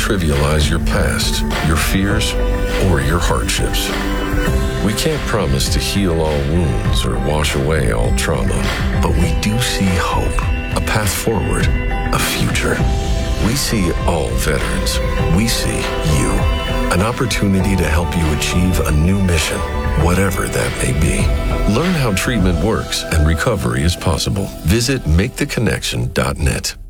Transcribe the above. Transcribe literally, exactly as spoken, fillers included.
trivialize your past, your fears, or your hardships. We can't promise to heal all wounds or wash away all trauma, but we do see hope, a path forward, a future. We see all veterans. We see you. An opportunity to help you achieve a new mission, whatever that may be. Learn how treatment works and recovery is possible. Visit make the connection dot net.